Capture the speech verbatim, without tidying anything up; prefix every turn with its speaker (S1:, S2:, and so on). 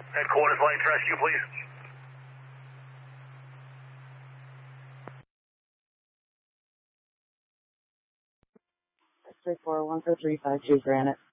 S1: Headquarters Light Rescue, please.
S2: three four one four three five two Granite.